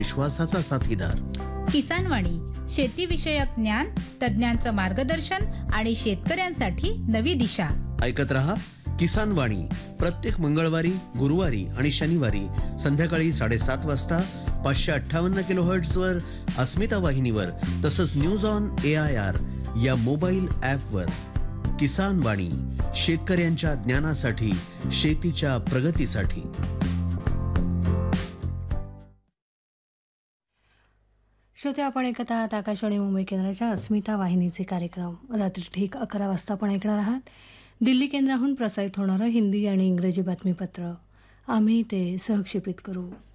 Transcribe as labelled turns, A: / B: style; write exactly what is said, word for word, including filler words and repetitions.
A: विश्वासाचा साथीदार.
B: किसानवाणी, शेतीविषयक ज्ञान, तज्ञांचं मार्गदर्शन आणि शेतकऱ्यांसाठी नवी दिशा.
A: ऐकत रहा किसान वाणी, प्रत्येक मंगळवारी, गुरुवारी आणि शनिवारी संध्याकाळी साडेसात वाजता पाचशे अठ्ठावन्न किलो हर्ट्झ वर अस्मिता वाहिनीवर, तसंच news on A I R या मोबाईल ॲपवर. किसान वाणी, शेतकऱ्यांच्या ज्ञानासाठी, शेतीच्या प्रगतीसाठी.
C: श्रोते, आपण ऐकत आहात आकाशवाणी मुंबई केंद्राच्या अस्मिता वाहिनीचे कार्यक्रम. रात्री ठीक अकरा वाजता आपण ऐकणार आहात दिल्ली केंद्राहून प्रसारित होणारं हिंदी आणि इंग्रजी बातमीपत्र. आम्ही ते सहक्षेपित करू.